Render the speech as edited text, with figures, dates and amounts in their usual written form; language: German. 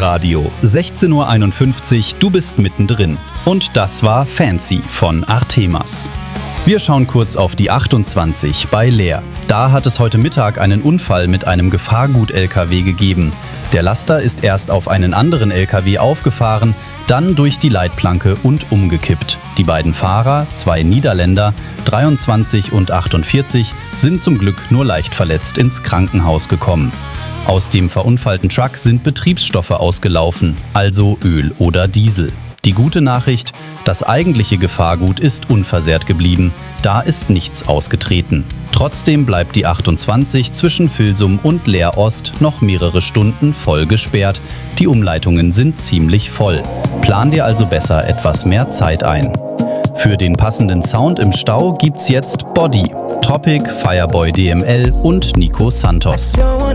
Inforadio, 16:51 Uhr, du bist mittendrin. Und das war Fancy von Artemas. Wir schauen kurz auf die 28 bei Leer. Da hat es heute Mittag einen Unfall mit einem Gefahrgut-LKW gegeben. Der Laster ist erst auf einen anderen LKW aufgefahren, dann durch die Leitplanke und umgekippt. Die beiden Fahrer, 2 Niederländer, 23 und 48, sind zum Glück nur leicht verletzt ins Krankenhaus gekommen. Aus dem verunfallten Truck sind Betriebsstoffe ausgelaufen, also Öl oder Diesel. Die gute Nachricht: Das eigentliche Gefahrgut ist unversehrt geblieben, da ist nichts ausgetreten. Trotzdem bleibt die 28 zwischen Vilsum und Leer Ost noch mehrere Stunden voll gesperrt. Die Umleitungen sind ziemlich voll. Plan dir also besser etwas mehr Zeit ein. Für den passenden Sound im Stau gibt's jetzt Body, Topic, Fireboy DML und Nico Santos. Don't wanna